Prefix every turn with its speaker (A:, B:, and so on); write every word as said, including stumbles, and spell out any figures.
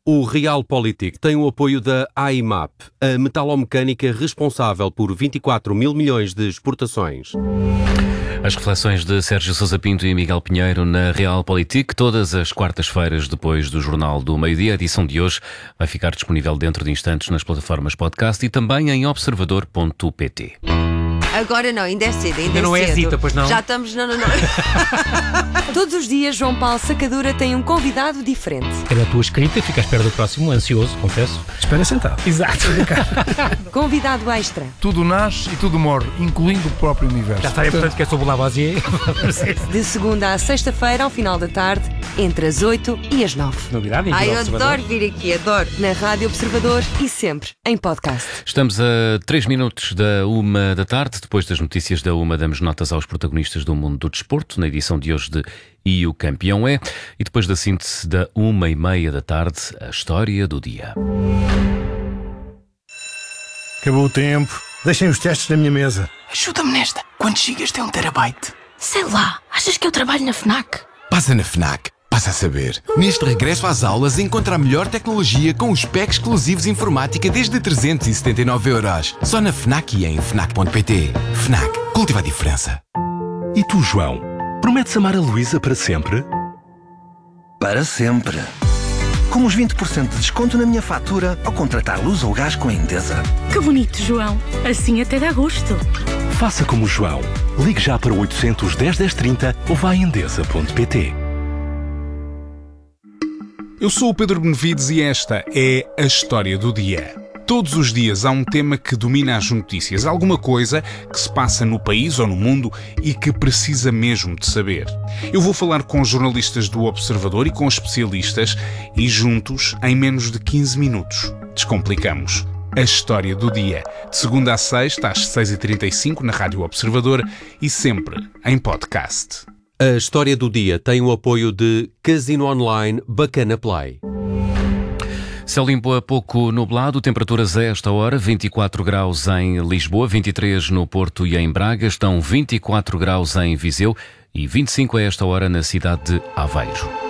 A: O Realpolitik tem o apoio da A I M A P, a metalomecânica responsável por vinte e quatro mil milhões de exportações.
B: As reflexões de Sérgio Sousa Pinto e Miguel Pinheiro na Realpolitik, todas as quartas-feiras depois do Jornal do Meio-Dia. A edição de hoje vai ficar disponível dentro de instantes nas plataformas podcast e também em observador ponto pt.
C: Agora não, ainda é cedo, ainda,
D: Ainda
C: é
D: não é
C: cedo.
D: Zita, pois não?
C: Já estamos... Não, não, não.
E: Todos os dias, João Paulo Sacadura tem um convidado diferente.
D: É da tua escrita, fica à espera do próximo, ansioso, confesso.
F: Espera sentado.
D: Exato.
E: Convidado extra.
F: Tudo nasce e tudo morre, incluindo o próprio universo.
D: Já está, é portanto, que é sobre o Lavoisier.
E: De segunda à sexta-feira, ao final da tarde, entre as oito e as nove.
D: Novidade, em
C: Ai, eu
D: Observador.
C: adoro vir aqui, adoro.
E: Na Rádio Observador e sempre em podcast.
B: Estamos a três minutos da uma da tarde. Depois das notícias da uma, damos notas aos protagonistas do mundo do desporto, na edição de hoje de E o Campeão é. E depois da síntese da uma e meia da tarde, a história do dia.
F: Acabou o tempo. Deixem os testes na minha mesa.
G: Ajuda-me nesta. Quantos gigas tem um terabyte?
H: Sei lá, achas que eu trabalho na FNAC?
G: Passa na FNAC. Passa a saber. Neste regresso às aulas, encontra a melhor tecnologia com os packs exclusivos de informática desde trezentos e setenta e nove euros. Só na FNAC e em fnac ponto pt. FNAC. Cultiva a diferença.
I: E tu, João? Prometes amar a Luísa para sempre?
J: Para sempre. Com os vinte por cento de desconto na minha fatura ao contratar luz ou gás com a Endesa.
H: Que bonito, João. Assim até dá gosto.
I: Faça como o João. Ligue já para o oitocentos, dez, dez, trinta ou vá a endesa ponto pt.
K: Eu sou o Pedro Benevides e esta é a história do dia. Todos os dias há um tema que domina as notícias, alguma coisa que se passa no país ou no mundo e que precisa mesmo de saber. Eu vou falar com jornalistas do Observador e com especialistas e juntos, em menos de quinze minutos, descomplicamos a história do dia. De segunda a sexta, às seis e trinta e cinco, na Rádio Observador e sempre em podcast.
A: A história do dia tem o apoio de Casino Online Bacana Play.
B: Céu limpo a pouco nublado, temperaturas a esta hora, vinte e quatro graus em Lisboa, vinte e três no Porto e em Braga, estão vinte e quatro graus em Viseu e vinte e cinco a esta hora na cidade de Aveiro.